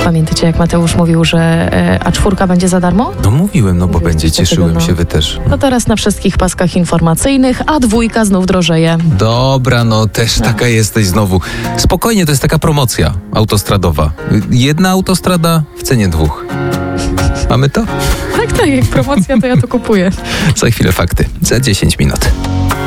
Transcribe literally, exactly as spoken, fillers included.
Pamiętacie, jak Mateusz mówił, że e, A cztery będzie za darmo? No mówiłem, no bo Mówiłeś będzie, coś takiego, cieszyłem no. się, wy też. To teraz na wszystkich paskach informacyjnych, a dwójka znów drożeje. Dobra, no też taka jesteś znowu. Spokojnie, to jest taka promocja autostradowa. Jedna autostrada w cenie dwóch. Mamy to? Tak, tak, jak promocja, to ja to kupuję. Za chwilę fakty. Za dziesięć minut.